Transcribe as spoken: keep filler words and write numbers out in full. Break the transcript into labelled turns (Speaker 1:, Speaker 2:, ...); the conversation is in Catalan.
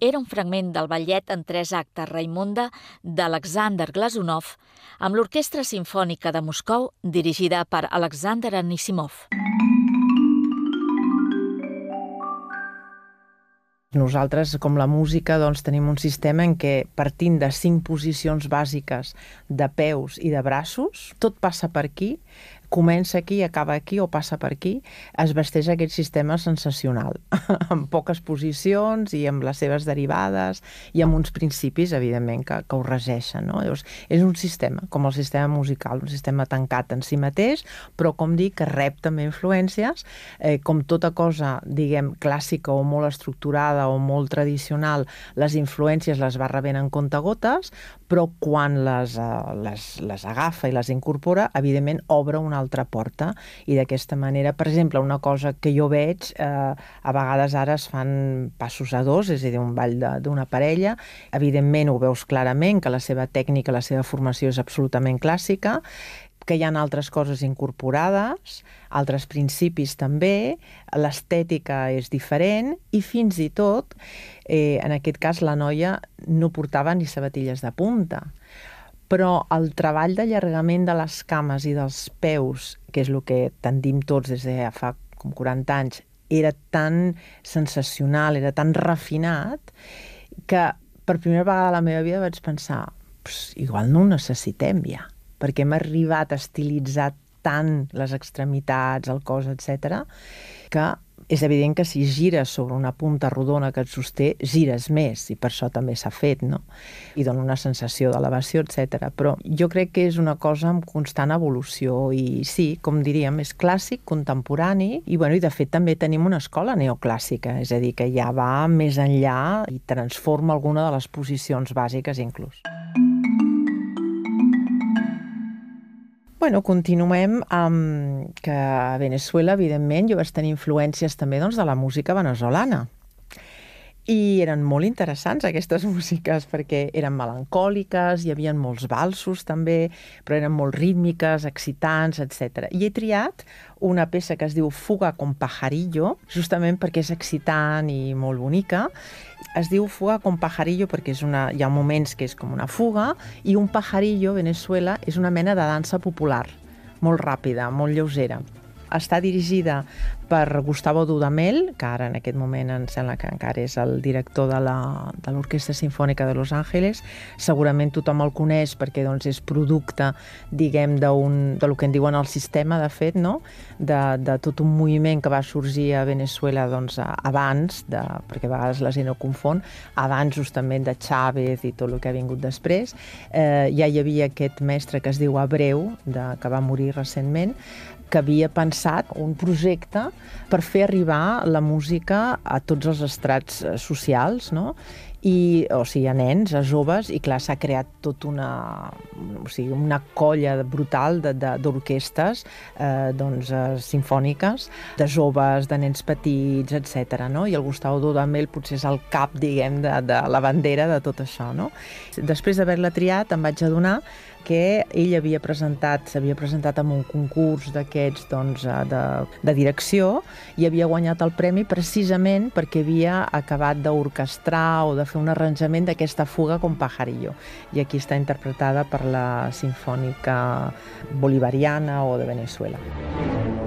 Speaker 1: era un fragment del ballet en tres actes Raimonda d'Alexander Glazunov amb l'Orquestra Simfònica de Moscou dirigida per Alexander Anisimov.
Speaker 2: Nosaltres, com la música, doncs, tenim un sistema en què, partint de cinc posicions bàsiques de peus i de braços, tot passa per aquí, comença aquí, acaba aquí o passa per aquí, es vesteix aquest sistema sensacional, amb poques posicions i amb les seves derivades i amb uns principis, evidentment, que, que ho regeixen. No? Llavors, és un sistema, com el sistema musical, un sistema tancat en si mateix, però, com dic, que rep també influències, eh, com tota cosa, diguem, clàssica o molt estructurada o molt tradicional, les influències les va rebent en comptagotes, però quan les, eh, les, les agafa i les incorpora, evidentment obre una altra porta i d'aquesta manera, per exemple, una cosa que jo veig, eh, a vegades ara es fan passos a dos, és a dir, un ball d'una parella, evidentment ho veus clarament que la seva tècnica, la seva formació és absolutament clàssica, que hi ha altres coses incorporades, altres principis també, l'estètica és diferent i fins i tot, eh, en aquest cas la noia no portava ni sabatilles de punta, però el treball d'allargament de les cames i dels peus, que és el que tendim tots des de fa com quaranta anys, era tan sensacional, era tan refinat, que per primera vegada a la meva vida vaig pensar, igual no ho necessitem ja, perquè hem arribat a estilitzar tant les extremitats, el cos, etcètera, que és evident que si gires sobre una punta rodona que et sosté, gires més, i per això també s'ha fet, no? I dona una sensació d'elevació, etcètera. Però jo crec que és una cosa amb constant evolució i sí, com diríem, és clàssic, contemporani, i, bueno, i de fet també tenim una escola neoclàssica, és a dir, que ja va més enllà i transforma alguna de les posicions bàsiques inclús. Bueno, continuem amb que a Veneçuela, evidentment, jo vaig tenir influències també doncs, de la música venezolana. I eren molt interessants aquestes músiques perquè eren melancòliques, hi havia molts valsos també, però eren molt rítmiques, excitants, etcètera. I he triat una peça que es diu Fuga con pajarillo, justament perquè és excitant i molt bonica. Es diu Fuga con pajarillo perquè és una, hi ha moments que és com una fuga, i un pajarillo, Veneçuela, és una mena de dansa popular, molt ràpida, molt lleugera. Està dirigida per Gustavo Dudamel, que ara en aquest moment em sembla que encara és el director de l'Orquestra Simfònica de Los Ángeles. Segurament tothom el coneix perquè doncs, és producte, diguem, d'un, de lo que en diuen el sistema, de fet, no? de, de tot un moviment que va sorgir a Veneçuela doncs, abans, de, perquè a vegades la gent ho confon, abans justament de Chávez i tot el que ha vingut després. Eh, ja hi havia aquest mestre que es diu Abreu, de, que va morir recentment, que havia pensat un projecte per fer arribar la música a tots els estrats socials, no? I, o sigui, a nens, a joves, i clar, s'ha creat tota una, o sigui, una colla brutal d'orquestes eh, doncs, eh, simfòniques, de joves, de nens petits, etcètera. No? I el Gustavo Dudamel potser és el cap, diguem, de, de la bandera de tot això. No? Després d'haver-la triat, em vaig adonar que ell havia presentat, s'havia presentat en un concurs d'aquests doncs, de, de direcció i havia guanyat el premi precisament perquè havia acabat d'orquestrar o de fer un arranjament d'aquesta fuga con pajarillo. I aquí està interpretada per la Simfònica Bolivariana o de Veneçuela.